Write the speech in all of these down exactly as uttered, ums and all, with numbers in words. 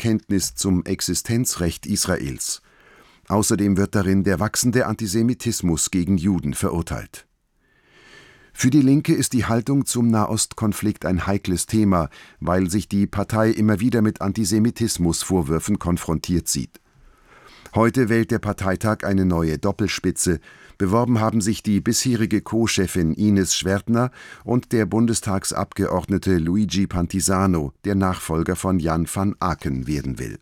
Bekenntnis zum Existenzrecht Israels. Außerdem wird darin der wachsende Antisemitismus gegen Juden verurteilt. Für die Linke ist die Haltung zum Nahostkonflikt ein heikles Thema, weil sich die Partei immer wieder mit Antisemitismusvorwürfen konfrontiert sieht. Heute wählt der Parteitag eine neue Doppelspitze. Beworben haben sich die bisherige Co-Chefin Ines Schwertner und der Bundestagsabgeordnete Luigi Pantisano, der Nachfolger von Jan van Aken werden will.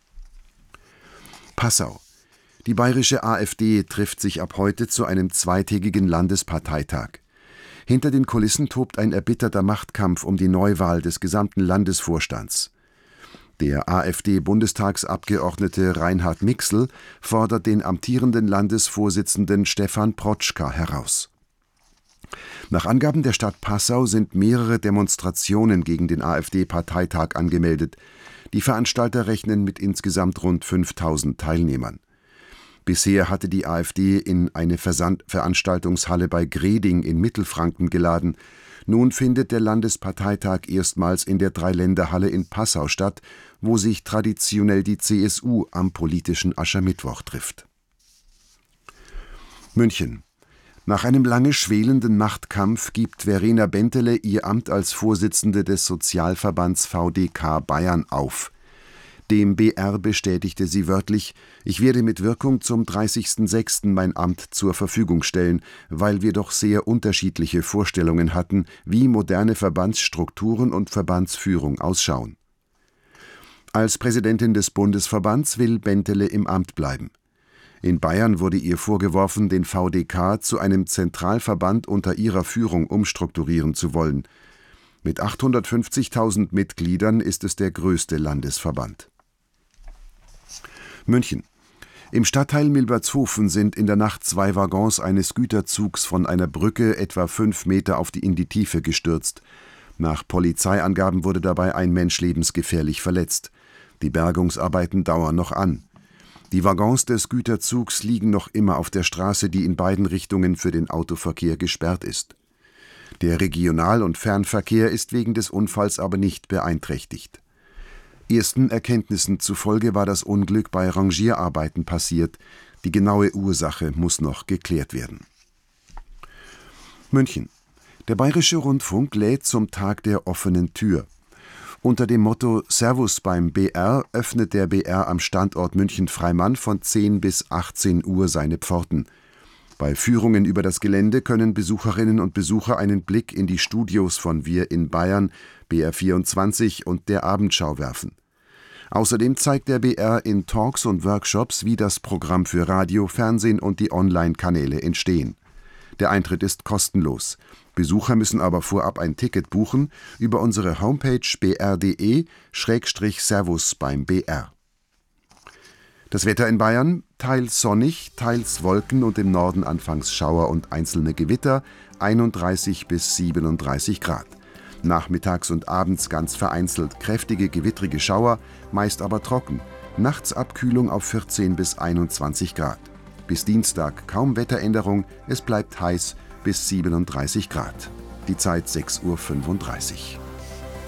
Passau. Die bayerische AfD trifft sich ab heute zu einem zweitägigen Landesparteitag. Hinter den Kulissen tobt ein erbitterter Machtkampf um die Neuwahl des gesamten Landesvorstands. Der AfD-Bundestagsabgeordnete Reinhard Mixel fordert den amtierenden Landesvorsitzenden Stefan Protschka heraus. Nach Angaben der Stadt Passau sind mehrere Demonstrationen gegen den AfD-Parteitag angemeldet. Die Veranstalter rechnen mit insgesamt rund fünftausend Teilnehmern. Bisher hatte die AfD in eine Versand- Veranstaltungshalle bei Greding in Mittelfranken geladen. Nun findet der Landesparteitag erstmals in der Dreiländerhalle in Passau statt, wo sich traditionell die C S U am politischen Aschermittwoch trifft. München. Nach einem lange schwelenden Machtkampf gibt Verena Bentele ihr Amt als Vorsitzende des Sozialverbands V D K Bayern auf. Dem B R bestätigte sie wörtlich: Ich werde mit Wirkung zum dreißigsten sechsten mein Amt zur Verfügung stellen, weil wir doch sehr unterschiedliche Vorstellungen hatten, wie moderne Verbandsstrukturen und Verbandsführung ausschauen. Als Präsidentin des Bundesverbands will Bentele im Amt bleiben. In Bayern wurde ihr vorgeworfen, den V D K zu einem Zentralverband unter ihrer Führung umstrukturieren zu wollen. Mit achthundertfünfzigtausend Mitgliedern ist es der größte Landesverband. München. Im Stadtteil Milbertshofen sind in der Nacht zwei Waggons eines Güterzugs von einer Brücke etwa fünf Meter auf die, in die Tiefe gestürzt. Nach Polizeiangaben wurde dabei ein Mensch lebensgefährlich verletzt. Die Bergungsarbeiten dauern noch an. Die Waggons des Güterzugs liegen noch immer auf der Straße, die in beiden Richtungen für den Autoverkehr gesperrt ist. Der Regional- und Fernverkehr ist wegen des Unfalls aber nicht beeinträchtigt. Ersten Erkenntnissen zufolge war das Unglück bei Rangierarbeiten passiert. Die genaue Ursache muss noch geklärt werden. München. Der Bayerische Rundfunk lädt zum Tag der offenen Tür. Unter dem Motto Servus beim B R öffnet der B R am Standort München-Freimann von zehn bis achtzehn Uhr seine Pforten. Bei Führungen über das Gelände können Besucherinnen und Besucher einen Blick in die Studios von Wir in Bayern, B R vierundzwanzig und der Abendschau werfen. Außerdem zeigt der B R in Talks und Workshops, wie das Programm für Radio, Fernsehen und die Online-Kanäle entstehen. Der Eintritt ist kostenlos. Besucher müssen aber vorab ein Ticket buchen über unsere Homepage b r punkt d e Schrägstrich Servus beim B R. Das Wetter in Bayern: teils sonnig, teils Wolken und im Norden anfangs Schauer und einzelne Gewitter, einunddreißig bis siebenunddreißig Grad. Nachmittags und abends ganz vereinzelt kräftige gewittrige Schauer, meist aber trocken. Nachts Abkühlung auf vierzehn bis einundzwanzig Grad. Bis Dienstag kaum Wetteränderung, es bleibt heiß bis siebenunddreißig Grad. Die Zeit sechs Uhr fünfunddreißig.